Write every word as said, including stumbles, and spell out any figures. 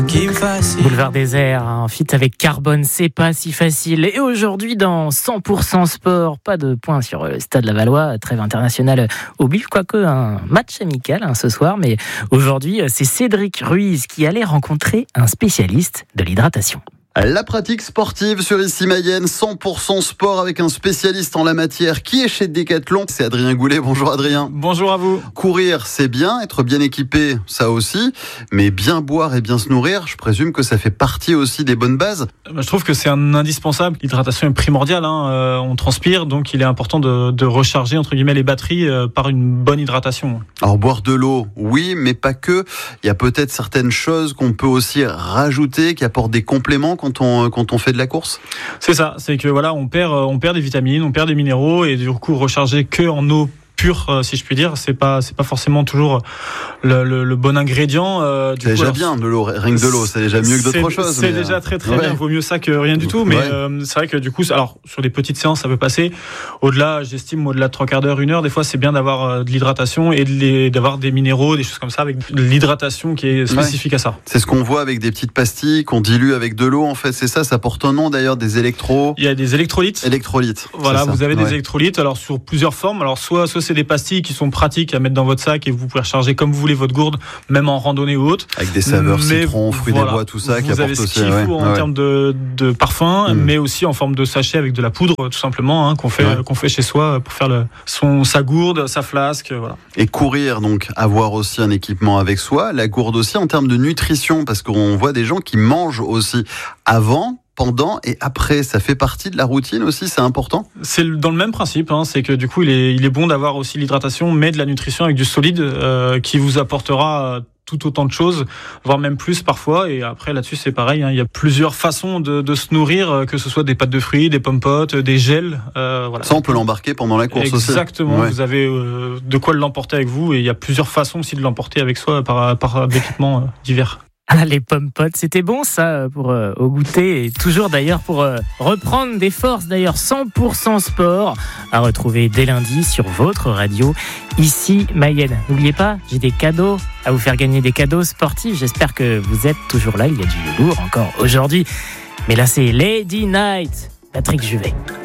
Boulevard Désert, un feat avec Carbone, c'est pas si facile. Et aujourd'hui, dans cent pour cent sport, pas de points sur le Stade Lavallois, trêve internationale oblige, quoique un match amical hein, ce soir. Mais aujourd'hui, c'est Cédric Ruiz qui allait rencontrer un spécialiste de l'hydratation. La pratique sportive sur Ici Mayenne, cent pour cent sport avec un spécialiste en la matière qui est chez Decathlon. C'est Adrien Goulet. Bonjour Adrien. Bonjour à vous. Courir, c'est bien, être bien équipé, ça aussi, mais bien boire et bien se nourrir, je présume que ça fait partie aussi des bonnes bases. Je trouve que c'est un indispensable. L'hydratation est primordiale, hein. euh, on transpire, donc il est important de, de recharger entre guillemets les batteries euh, par une bonne hydratation. Alors boire de l'eau, oui, mais pas que. Il y a peut-être certaines choses qu'on peut aussi rajouter, qui apportent des compléments quand on, quand on fait de la course. C'est ça, c'est que voilà, on perd, on perd des vitamines, on perd des minéraux, et du coup recharger que en eau pure, si je puis dire, c'est pas c'est pas forcément toujours le, le, le bon ingrédient. Euh, du c'est coup, déjà alors, bien de l'eau, rien que de l'eau, c'est déjà mieux que d'autres choses. C'est mais déjà très très ouais. bien, vaut mieux ça que rien du tout. Mais ouais. euh, c'est vrai que du coup, alors sur des petites séances, ça peut passer. Au-delà, j'estime au-delà de trois quarts d'heure, une heure, des fois, c'est bien d'avoir euh, de l'hydratation et de les, d'avoir des minéraux, des choses comme ça, avec de l'hydratation qui est spécifique ouais. à ça. C'est ce qu'on voit avec des petites pastilles qu'on dilue avec de l'eau. En fait, c'est ça. Ça porte un nom d'ailleurs, des électros. Il y a des électrolytes. Électrolytes. Voilà, vous avez ouais. des électrolytes. Alors sur plusieurs formes. Alors soit soit c'est des pastilles qui sont pratique à mettre dans votre sac et vous pouvez recharger comme vous voulez votre gourde, même en randonnée ou autre. Avec des saveurs mais citron, fruits voilà, des bois, tout ça. Vous qui avez apporte ce qu'il aussi, faut ouais, en ouais. termes de, de parfum, mmh. mais aussi en forme de sachet avec de la poudre, tout simplement, hein, qu'on fait, ouais. qu'on fait chez soi pour faire le, son, sa gourde, sa flasque. Voilà. Et courir, donc avoir aussi un équipement avec soi. La gourde aussi en termes de nutrition, parce qu'on voit des gens qui mangent aussi avant, pendant et après, ça fait partie de la routine aussi, c'est important. C'est dans le même principe, hein, c'est que du coup il est, il est bon d'avoir aussi l'hydratation, mais de la nutrition avec du solide euh, qui vous apportera tout autant de choses, voire même plus parfois. Et après là-dessus c'est pareil, hein, il y a plusieurs façons de, de se nourrir, que ce soit des pâtes de fruits, des pommes potes, des gels. Euh, voilà. Ça on peut l'embarquer pendant la course Exactement, aussi. Exactement, ouais. Vous avez euh, de quoi l'emporter avec vous et il y a plusieurs façons aussi de l'emporter avec soi par, par d'équipements euh, divers. Ah, les pommes potes, c'était bon ça pour euh, au goûter et toujours d'ailleurs pour euh, reprendre des forces. D'ailleurs, cent pour cent sport à retrouver dès lundi sur votre radio Ici Mayenne. N'oubliez pas, j'ai des cadeaux à vous faire gagner, des cadeaux sportifs. J'espère que vous êtes toujours là. Il y a du lourd encore aujourd'hui, mais là c'est Lady Night, Patrick Juvet.